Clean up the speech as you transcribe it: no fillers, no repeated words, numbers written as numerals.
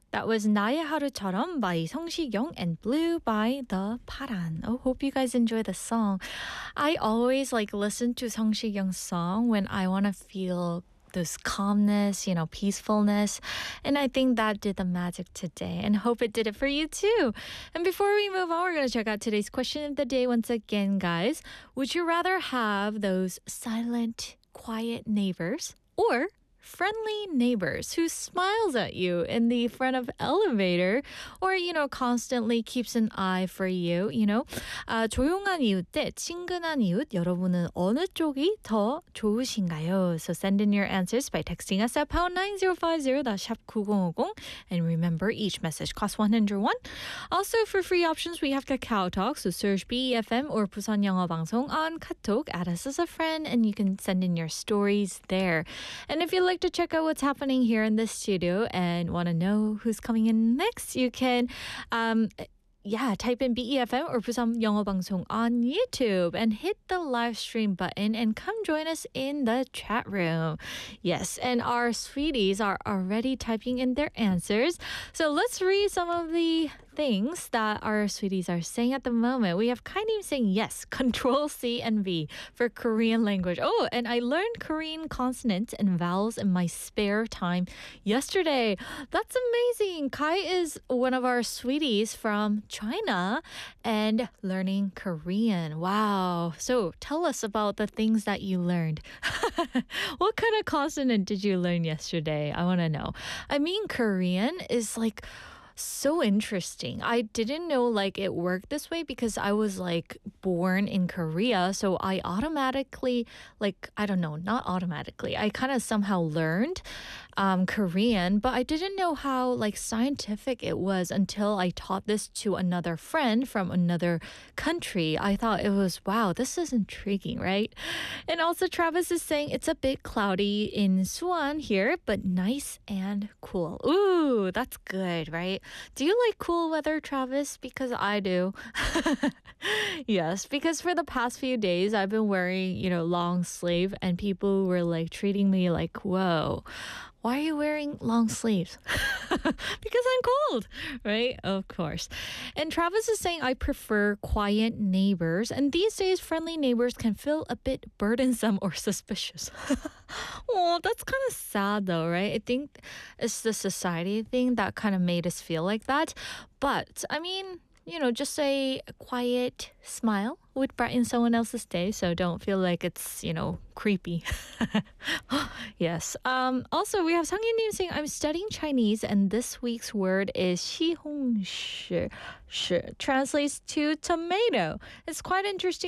That was 나의 하루처럼 by 성시경 and Blue by the 파란. Oh, hope you guys enjoy the song. I always listen to 성시경's song when I want to feel this calmness, peacefulness. And I think that did the magic today and hope it did it for you too. And before we move on, we're going to check out today's question of the day once again, guys. Would you rather have those silent, quiet neighbors or friendly neighbors who smiles at you in the front of elevator or constantly keeps an eye for you, 조용한 이웃 대 친근한 이웃, 여러분은 어느 쪽이 더 좋으신가요? So send in your answers by texting us at pound 9050, that's 샵 9050. And remember, each message costs 101. Also, for free options, we have Kakao Talk, so search BEFM or Busan 영어 방송 on Katok, add us as a friend, and you can send in your stories there. And if you like to check out what's happening here in the studio and want to know who's coming in next, you can type in BEFM or Busan 영어 방송 on YouTube and hit the live stream button and come join us in the chat room. Yes, and our sweeties are already typing in their answers. So let's read some of the things that our sweeties are saying at the moment. We have Kainim saying yes, Control C and V for Korean language. Oh, and I learned Korean consonants and vowels in my spare time yesterday. That's amazing. Kai is one of our sweeties from China and learning Korean. Wow. So tell us about the things that you learned. What kind of consonant did you learn yesterday? I want to know. I mean, Korean is so interesting. I didn't know it worked this way because I was born in Korea. So I automatically not automatically. I kind of somehow learned Korean, but I didn't know how scientific it was until I taught this to another friend from another country. I thought it was, wow, this is intriguing, right? And also Travis is saying it's a bit cloudy in Suwon here, but nice and cool. Ooh, that's good, right? Do you like cool weather, Travis? Because I do. Yes, because for the past few days I've been wearing, long sleeve and people were treating me whoa. Why are you wearing long sleeves? Because I'm cold, right? Of course. And Travis is saying, I prefer quiet neighbors. And these days, friendly neighbors can feel a bit burdensome or suspicious. Oh, that's kind of sad though, right? I think it's the society thing that kind of made us feel like that. But, I mean, just a quiet smile would brighten someone else's day, so don't feel like it's, creepy. Yes. Also, we have Sang-Yin saying, I'm studying Chinese, and this week's word is 시홍시. Translates to tomato. It's quite interesting